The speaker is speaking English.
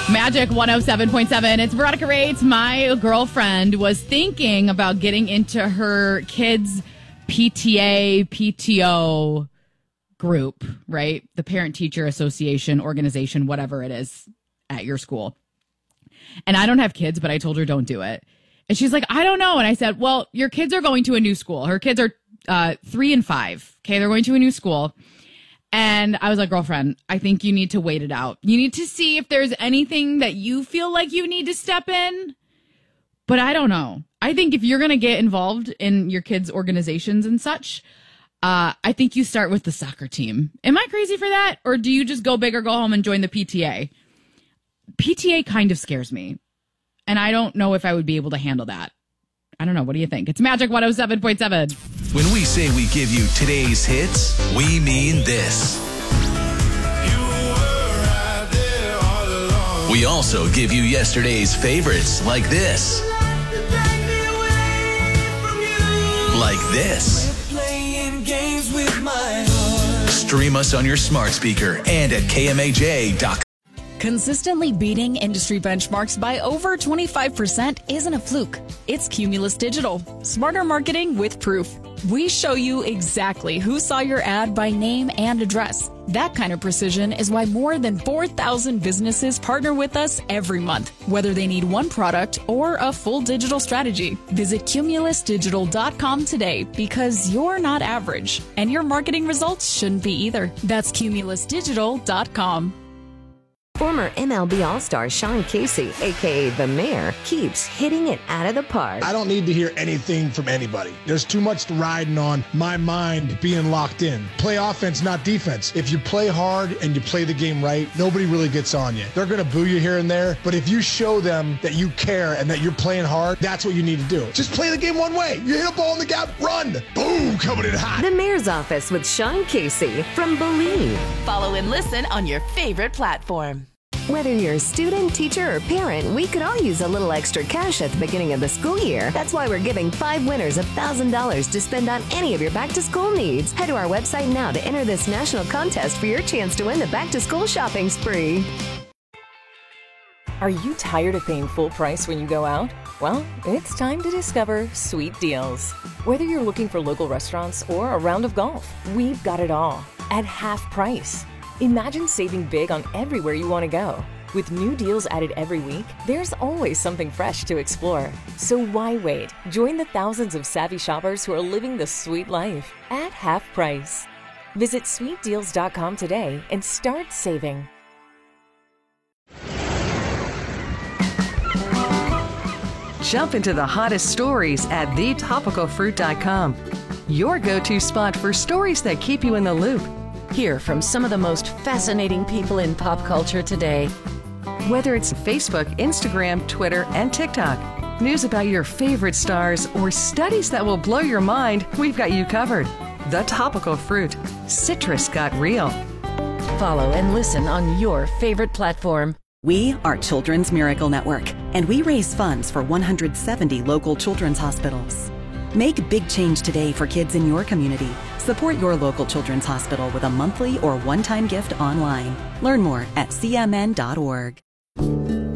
Magic 107.7. It's Veronica Rates. My girlfriend was thinking about getting into her kids' PTA, PTO group, right? The Parent Teacher Association organization, whatever it is at your school. And I don't have kids, but I told her don't do it. And she's like, I don't know. And I said, well, your kids are going to a new school. Her kids are 3 and 5. Okay, they're going to a new school. And I was like, girlfriend, I think you need to wait it out. You need to see if there's anything that you feel like you need to step in. But I don't know. I think if you're going to get involved in your kids' organizations and such, I think you start with the soccer team. Am I crazy for that? Or do you just go big or go home and join the PTA? PTA kind of scares me. And I don't know if I would be able to handle that. I don't know. What do you think? It's Magic 107.7. When we say we give you today's hits, we mean this. We also give you yesterday's favorites like this. Like this. Stream us on your smart speaker and at KMAJ.com. Consistently beating industry benchmarks by over 25% isn't a fluke. It's Cumulus Digital. Smarter marketing with proof. We show you exactly who saw your ad by name and address. That kind of precision is why more than 4,000 businesses partner with us every month, whether they need one product or a full digital strategy. Visit cumulusdigital.com today because you're not average, and your marketing results shouldn't be either. That's cumulusdigital.com. Former MLB All-Star Sean Casey, a.k.a. The Mayor, keeps hitting it out of the park. I don't need to hear anything from anybody. There's too much riding on my mind being locked in. Play offense, not defense. If you play hard and you play the game right, nobody really gets on you. They're going to boo you here and there, but if you show them that you care and that you're playing hard, that's what you need to do. Just play the game one way. You hit a ball in the gap, run. Boom, coming in hot. The Mayor's Office with Sean Casey from Believe. Follow and listen on your favorite platform. Whether you're a student, teacher, or parent, we could all use a little extra cash at the beginning of the school year. That's why we're giving 5 winners $1,000 to spend on any of your back-to-school needs. Head to our website now to enter this national contest for your chance to win the back-to-school shopping spree. Are you tired of paying full price when you go out? Well, it's time to discover Sweet Deals. Whether you're looking for local restaurants or a round of golf, we've got it all at half price. Imagine saving big on everywhere you want to go. With new deals added every week, there's always something fresh to explore. So why wait? Join the thousands of savvy shoppers who are living the sweet life at half price. Visit sweetdeals.com today and start saving. Jump into the hottest stories at thetopicalfruit.com. Your go-to spot for stories that keep you in the loop. Hear from some of the most fascinating people in pop culture today. Whether it's Facebook, Instagram, Twitter, and TikTok, news about your favorite stars, or studies that will blow your mind, we've got you covered. The Topical Fruit. Citrus got real. Follow and listen on your favorite platform. We are Children's Miracle Network, and we raise funds for 170 local children's hospitals. Make a big change today for kids in your community. Support your local children's hospital with a monthly or one-time gift online. Learn more at cmn.org.